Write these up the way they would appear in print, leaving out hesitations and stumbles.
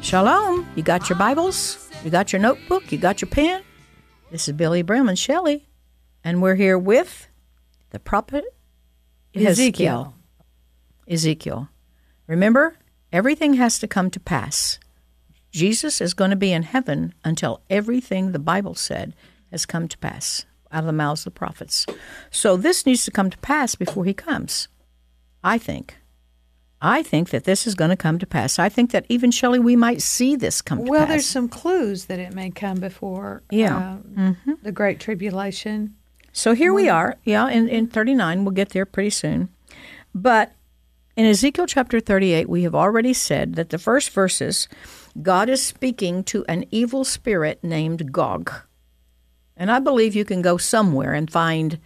Shalom. You got your Bibles? You got your notebook? You got your pen? This is Billy Brim and Shelley, and we're here with the prophet Ezekiel. Remember, everything has to come to pass. Jesus is going to be in heaven until everything the Bible said has come to pass out of the mouths of the prophets. So this needs to come to pass before he comes, I think. I think that this is going to come to pass. I think that even, Shelley, we might see this come to pass. Well, there's some clues that it may come before the Great Tribulation. So here we are, in 39. We'll get there pretty soon. But in Ezekiel chapter 38, we have already said that the first verses, God is speaking to an evil spirit named Gog. And I believe you can go somewhere and find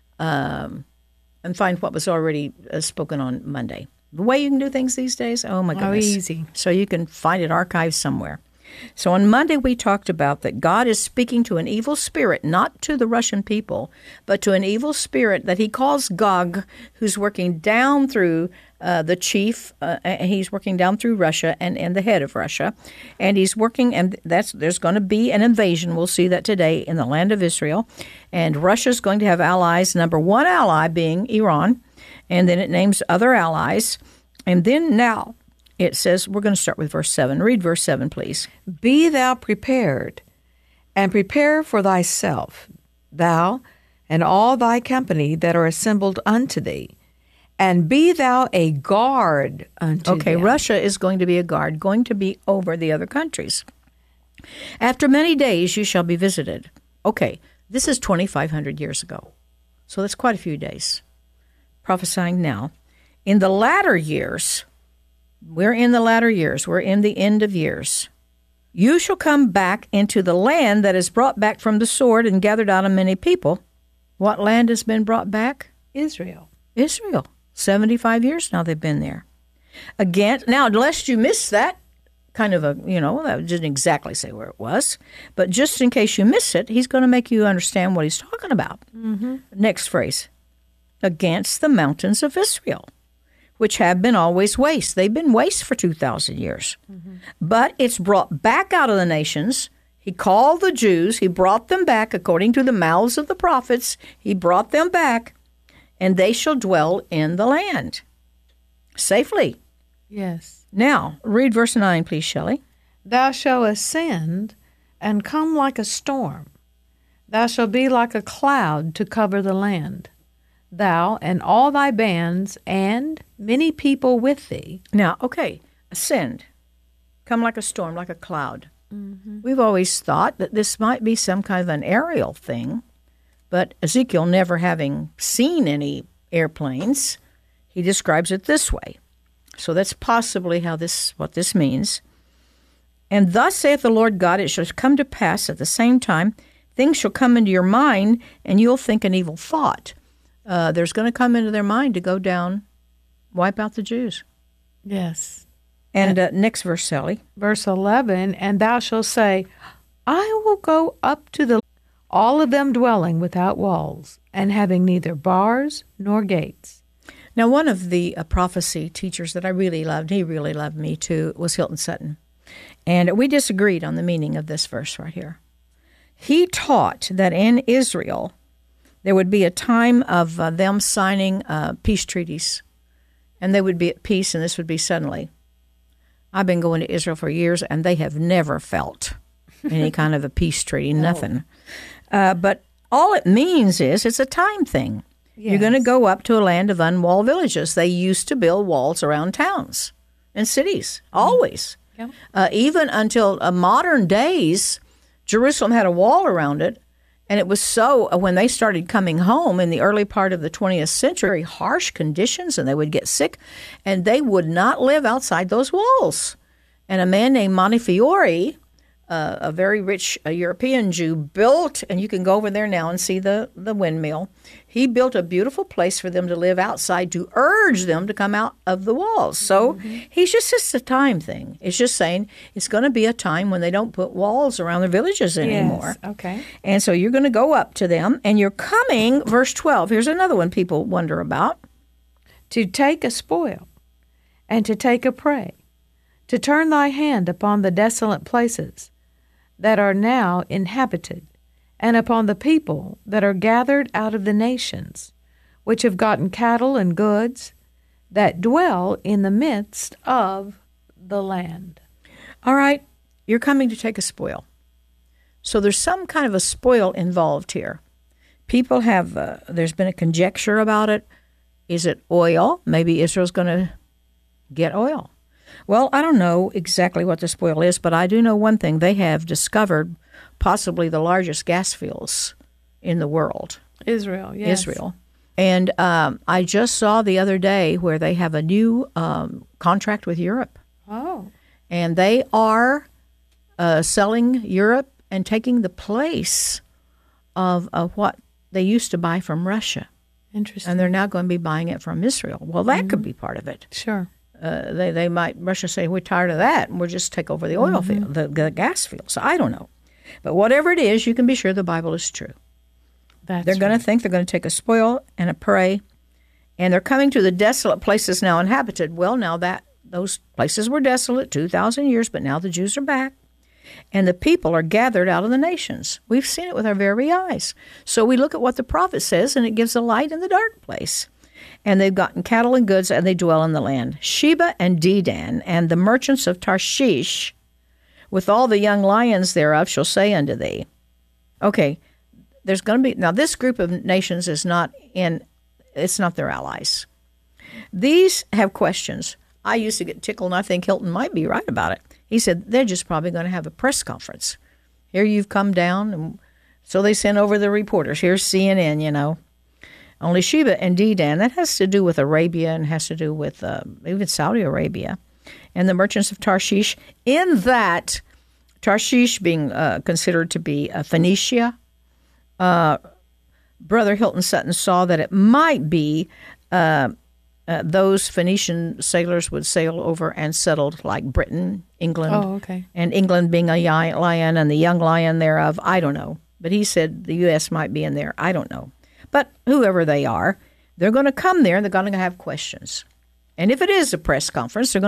what was already spoken on Monday. The way you can do things these days, oh my goodness. Oh, easy. So you can find it archived somewhere. So on Monday we talked about that God is speaking to an evil spirit, not to the Russian people, but to an evil spirit that he calls Gog, who's working down through the chief. He's working down through Russia and the head of Russia. And he's working, and there's going to be an invasion. We'll see that today in the land of Israel. And Russia's going to have allies, number one ally being Iran. And then it names other allies. And then now it says, we're going to start with verse 7. Read verse 7, please. Be thou prepared, and prepare for thyself, thou and all thy company that are assembled unto thee, and be thou a guard unto them. Okay, Russia is going to be a guard, going to be over the other countries. After many days you shall be visited. Okay, this is 2,500 years ago. So that's quite a few days. Prophesying now. In the latter years, we're in the latter years, we're in the end of years, you shall come back into the land that is brought back from the sword and gathered out of many people. What land has been brought back? Israel. 75 years now they've been there. Again, now, lest you miss that, kind of that didn't exactly say where it was, but just in case you miss it, he's going to make you understand what he's talking about. Mm-hmm. Next phrase. Against the mountains of Israel, which have been always waste. They've been waste for 2,000 years. Mm-hmm. But it's brought back out of the nations. He called the Jews. He brought them back according to the mouths of the prophets. He brought them back, and they shall dwell in the land safely. Yes. Now, read verse 9, please, Shelley. Thou shalt ascend and come like a storm. Thou shalt be like a cloud to cover the land. Thou and all thy bands and many people with thee. Now, okay, ascend. Come like a storm, like a cloud. Mm-hmm. We've always thought that this might be some kind of an aerial thing, but Ezekiel, never having seen any airplanes, he describes it this way. So that's possibly what this means. And thus saith the Lord God, it shall come to pass at the same time, things shall come into your mind, and you'll think an evil thought. There's going to come into their mind to go down, wipe out the Jews. Yes. And next verse, Sally. Verse 11, and thou shalt say, I will go up to all of them dwelling without walls, and having neither bars nor gates. Now, one of the prophecy teachers that I really loved, he really loved me too, was Hilton Sutton. And we disagreed on the meaning of this verse right here. He taught that in Israel, there would be a time of them signing peace treaties, and they would be at peace, and this would be suddenly. I've been going to Israel for years, and they have never felt any kind of a peace treaty, nothing. But all it means is it's a time thing. Yes. You're going to go up to a land of unwalled villages. They used to build walls around towns and cities, always. Yeah. Even until modern days, Jerusalem had a wall around it. And it was so, when they started coming home in the early part of the 20th century, very harsh conditions, and they would get sick, and they would not live outside those walls. And a man named Montefiore, a very rich European Jew, built, and you can go over there now and see the windmill, he built a beautiful place for them to live outside to urge them to come out of the walls. So he's just a time thing. It's just saying it's going to be a time when they don't put walls around their villages anymore. Yes, okay. And so you're going to go up to them, and you're coming, verse 12. Here's another one people wonder about. To take a spoil, and to take a prey, to turn thy hand upon the desolate places that are now inhabited, and upon the people that are gathered out of the nations, which have gotten cattle and goods, that dwell in the midst of the land. All right, you're coming to take a spoil. So there's some kind of a spoil involved here. People have, there's been a conjecture about it. Is it oil? Maybe Israel's going to get oil. Well, I don't know exactly what the spoil is, but I do know one thing. They have discovered possibly the largest gas fields in the world. Israel, yes. Israel. And I just saw the other day where they have a new contract with Europe. Oh. And they are selling Europe and taking the place of what they used to buy from Russia. Interesting. And they're now going to be buying it from Israel. Well, that could be part of it. Sure. They might, Russia say, we're tired of that, and we'll just take over the oil field, the gas field. So I don't know. But whatever it is, you can be sure the Bible is true. They're going to think they're going to take a spoil and a prey, and they're coming to the desolate places now inhabited. Well, now that those places were desolate 2,000 years, but now the Jews are back, and the people are gathered out of the nations. We've seen it with our very eyes. So we look at what the prophet says, and it gives a light in the dark place. And they've gotten cattle and goods, and they dwell in the land. Sheba and Dedan, and the merchants of Tarshish, with all the young lions thereof, shall say unto thee. Okay, there's going to be, now this group of nations is not in, it's not their allies. These have questions. I used to get tickled, and I think Hilton might be right about it. He said, they're just probably going to have a press conference. Here you've come down, and so they sent over the reporters. Here's CNN, you know. Only Sheba and Dedan, that has to do with Arabia and has to do with even Saudi Arabia. And the merchants of Tarshish, in that Tarshish being considered to be Phoenicia, Brother Hilton Sutton saw that it might be those Phoenician sailors would sail over and settled like Britain, England. Oh, okay. And England being a lion and the young lion thereof. I don't know. But he said the U.S. might be in there. I don't know. But whoever they are, they're going to come there and they're going to have questions. And if it is a press conference, they're going